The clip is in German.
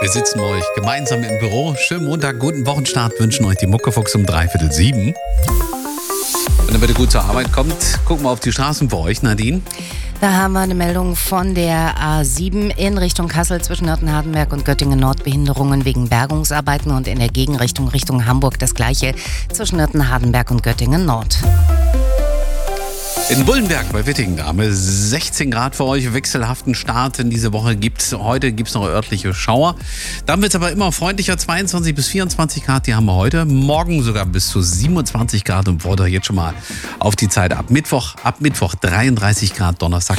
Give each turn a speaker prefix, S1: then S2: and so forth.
S1: Wir sitzen bei euch gemeinsam im Büro. Schönen Montag, guten Wochenstart wünschen euch die Muckefuchs um 6:45. Und damit ihr gut zur Arbeit kommt, gucken wir auf die Straßen für euch, Nadine.
S2: Da haben wir eine Meldung von der A7 in Richtung Kassel zwischen Nürten-Hardenberg und Göttingen-Nord. Behinderungen wegen Bergungsarbeiten und in der Gegenrichtung Richtung Hamburg das gleiche zwischen Nürten-Hardenberg und Göttingen-Nord.
S1: In Bullenberg bei Wittingen haben wir 16 Grad für euch, wechselhaften Start in diese Woche heute gibt es noch örtliche Schauer. Dann wird es aber immer freundlicher, 22 bis 24 Grad, die haben wir heute. Morgen sogar bis zu 27 Grad und freut euch jetzt schon mal auf die Zeit ab Mittwoch 33 Grad, Donnerstag